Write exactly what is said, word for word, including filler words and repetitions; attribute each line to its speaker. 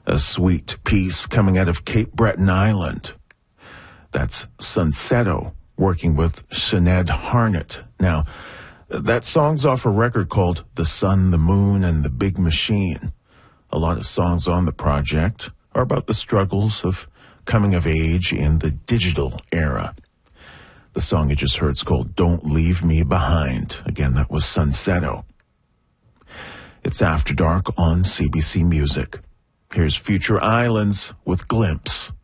Speaker 1: A sweet piece coming out of Cape Breton Island. That's Sunsetto, working with Sinead Harnett. Now, that song's off a record called The Sun, the Moon, and the Big Machine. A lot of songs on the project are about the struggles of coming of age in the digital era. The song you just heard is called Don't Leave Me Behind. Again, that was Sunsetto. It's After Dark on C B C Music. Here's Future Islands with Glimpse.